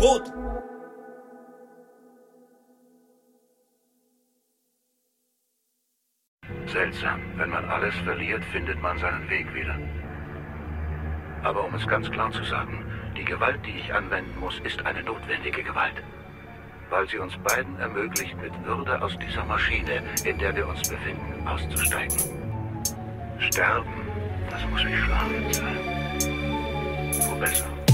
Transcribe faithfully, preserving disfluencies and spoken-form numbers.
Tod! Seltsam. Wenn man alles verliert, findet man seinen Weg wieder. Aber um es ganz klar zu sagen, die Gewalt, die ich anwenden muss, ist eine notwendige Gewalt. Weil sie uns beiden ermöglicht, mit Würde aus dieser Maschine, in der wir uns befinden, auszusteigen. Sterben, das muss wie Schlafen sein. Wo besser.